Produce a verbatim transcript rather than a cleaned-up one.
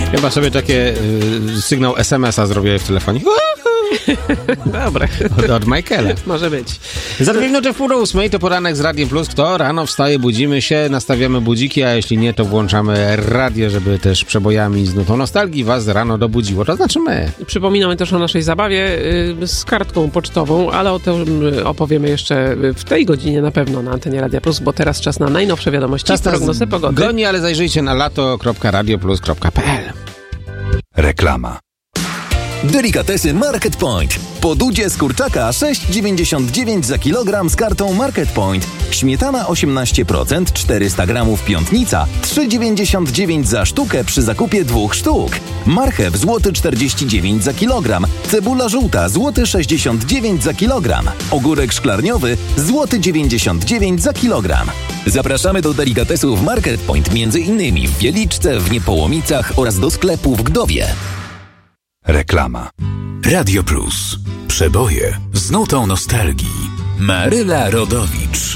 Chyba sobie takie y, sygnał es em es a zrobię w telefonie. Dobre. Od, od Michaela. Może być. Za dwie minuty w pół do ósmej to poranek z Radiem Plus. Kto rano wstaje, budzimy się, nastawiamy budziki, a jeśli nie, to włączamy radio, żeby też przebojami z nutą nostalgii was rano dobudziło. To znaczy my. Przypominamy też o naszej zabawie y, z kartką pocztową, ale o tym opowiemy jeszcze w tej godzinie na pewno na antenie Radia Plus, bo teraz czas na najnowsze wiadomości i prognozę pogody. Goni, ale zajrzyjcie na lato kropka radio plus kropka p l. Reklama. Delikatesy Market Point. Podudzie z kurczaka sześć dziewięćdziesiąt dziewięć za kilogram z kartą Market Point. Śmietana osiemnaście procent, czterysta gramów piątnica, trzy dziewięćdziesiąt dziewięć za sztukę przy zakupie dwóch sztuk. Marchew złoty czterdzieści dziewięć za kilogram. Cebula żółta złoty sześćdziesiąt dziewięć za kilogram. Ogórek szklarniowy złoty dziewięćdziesiąt dziewięć za kilogram. Zapraszamy do delikatesów Market Point między innymi w Wieliczce, w Niepołomicach oraz do sklepu w Gdowie. Reklama. Radio Plus. Przeboje z nutą nostalgii. Maryla Rodowicz.